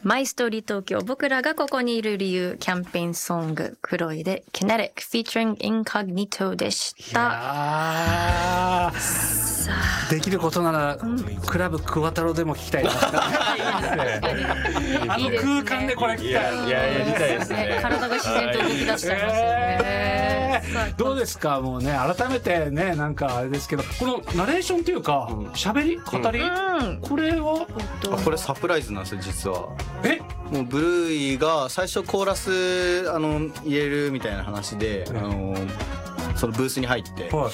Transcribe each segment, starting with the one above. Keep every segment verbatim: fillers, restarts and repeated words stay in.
マイストーリー東京僕らがここにいる理由キャンペーンソング黒いで Kinetic featuring Incognito でした。 いやできることなら、うん、クラブクワタロでも聞きたいなあの空間でこれ聞きたい。いやいややりたいですね。 体が自然と動き出しちゃいますよね、 えー、どうですかもうね改めてねなんかあれですけどこのナレーションというか喋、うん、り語り、うん、これはあこれサプライズなんですよ実は。 えもうブルーイが最初コーラスあの入れるみたいな話で、うん、あのそのブースに入って、はい、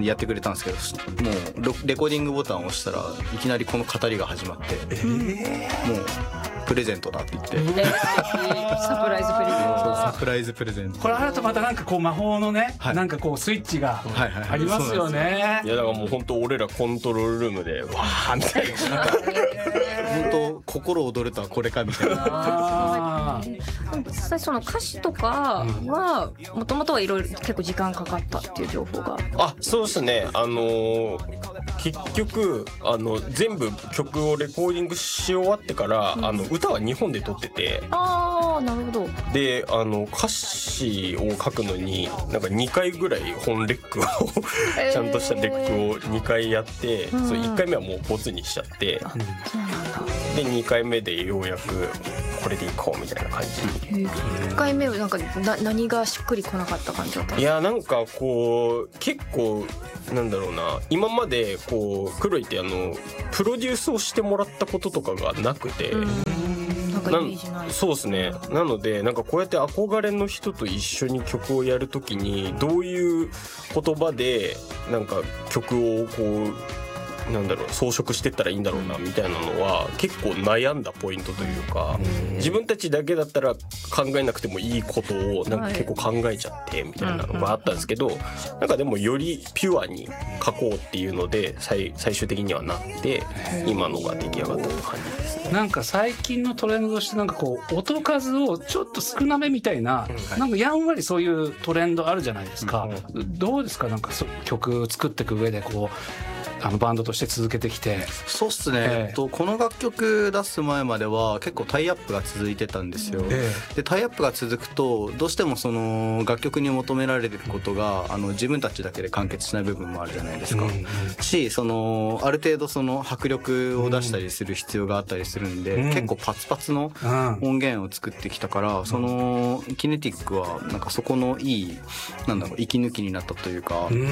やってくれたんですけどもうレコーディングボタンを押したらいきなりこの語りが始まって、えー、もうプレゼントだって言って、えー、 サプライズプレゼントサプライズプレゼントこれあるとまたなんかこう魔法のね、はい、なんかこうスイッチがありますよね、はいはいはい、 いやだからもう本当俺らコントロールルームでわーみたいな本当心躍るとはこれかみたいな実際その歌詞とかはもともとはいろいろ結構時間かかったっていう情報があそうですねあのー結局あの全部曲をレコーディングし終わってから、うん、あの歌は日本で撮っててあーなるほどであの歌詞を書くのになんかにかいぐらい本レックをちゃんとしたレックをにかいやって、えー、そういっかいめはもうボツにしちゃって、うん、でにかいめでようやくこれでいこうみたいな感じにいっかいめはなんかな何がしっくりこなかった感じだったんですか。 いやなんかこう結構なんだろうな今までこう黒いってあのプロデュースをしてもらったこととかがなくてなんかイメージないそうですねなのでなんかこうやって憧れの人と一緒に曲をやるときにどういう言葉でなんか曲をこうなんだろう装飾してったらいいんだろうなみたいなのは結構悩んだポイントというか自分たちだけだったら考えなくてもいいことをなんか結構考えちゃってみたいなのがあったんですけどなんかでもよりピュアに書こうっていうので 最, 最終的にはなって今のが出来上がったって感じですね。 なんか最近のトレンドとしてなんかこう音数をちょっと少なめみたいな、うん、なんかやんわりそういうトレンドあるじゃないですか、うん、どうですかなんか曲作っていく上でこうあのバンドとして続けてきて。 そうっすね、えー、とこの楽曲出す前までは結構タイアップが続いてたんですよ、えー、でタイアップが続くとどうしてもその楽曲に求められてることがあの自分たちだけで完結しない部分もあるじゃないですか、うんうん、しそのある程度その迫力を出したりする必要があったりするんで、うん、結構パツパツの音源を作ってきたから、うん、そのキネティックはなんかそこのいいなんだろう息抜きになったというか、うん、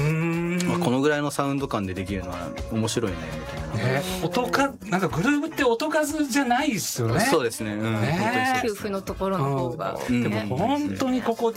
まあ、このぐらいのサウンド感でできるのは面白いねみたいな、ね、 音かなんかグルーブって音数じゃないですよね。 そうですね、うん、 ね、給付のところの方が、 うん、でも本当にここ